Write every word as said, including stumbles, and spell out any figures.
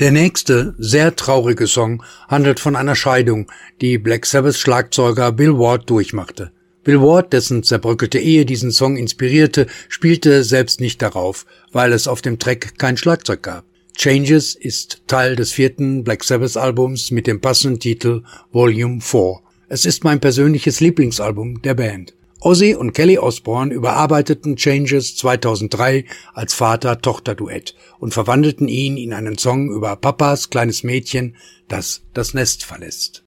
Der nächste, sehr traurige Song handelt von einer Scheidung, die Black Sabbath-Schlagzeuger Bill Ward durchmachte. Bill Ward, dessen zerbröckelte Ehe diesen Song inspirierte, spielte selbst nicht darauf, weil es auf dem Track kein Schlagzeug gab. Changes ist Teil des vierten Black Sabbath-Albums mit dem passenden Titel Volume vier. Es ist mein persönliches Lieblingsalbum der Band. Ozzy und Kelly Osbourne überarbeiteten Changes zweitausenddrei als Vater-Tochter-Duett und verwandelten ihn in einen Song über Papas kleines Mädchen, das das Nest verlässt.